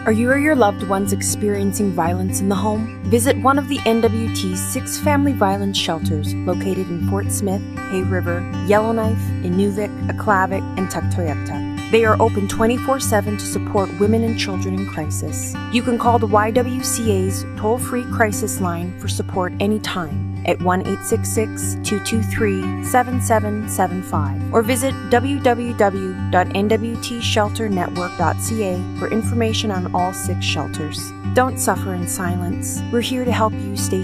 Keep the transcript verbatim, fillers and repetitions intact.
Are you or your loved ones experiencing violence in the home? Visit one of the N W T's six family violence shelters located in Fort Smith, Hay River, Yellowknife, Inuvik, Aklavik, and Tuktoyaktuk. They are open twenty-four seven to support women and children in crisis. You can call the Y W C A's toll-free crisis line for support anytime at one eight six six, two two three, seven seven seven five or visit w w w dot n w t shelter network dot c a for information on all six shelters. Don't suffer in silence. We're here to help you stay